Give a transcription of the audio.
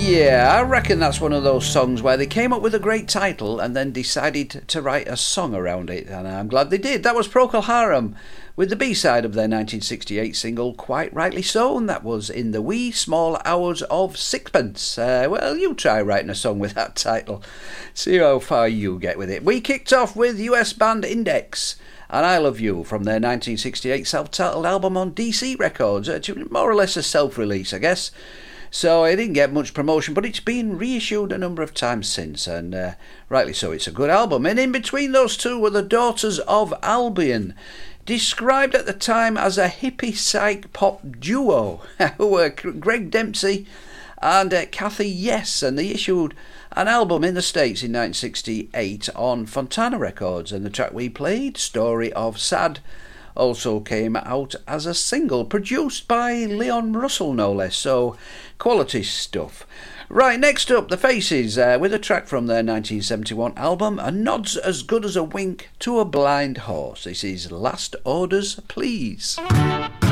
Yeah, I reckon that's one of those songs where they came up with a great title and then decided to write a song around it, and I'm glad they did. That was Procol Harum with the B-side of their 1968 single, Quite Rightly So, and that was In the Wee Small Hours of Sixpence. Well, you try writing a song with that title. See how far you get with it. We kicked off with US band Index and I Love You from their 1968 self-titled album on DC Records. More or less a self-release, I guess. So it didn't get much promotion, but it's been reissued a number of times since, and rightly so, it's a good album. And in between those two were the Daughters of Albion, described at the time as a hippie psych pop duo, who were Greg Dempsey and Kathy Yes, and they issued an album in the States in 1968 on Fontana Records, and the track we played, Story of Sad, also came out as a single, produced by Leon Russell no less, so quality stuff. Right, next up, The Faces, with a track from their 1971 album, A Nod's as Good as a Wink to a Blind Horse. This is Last Orders, Please.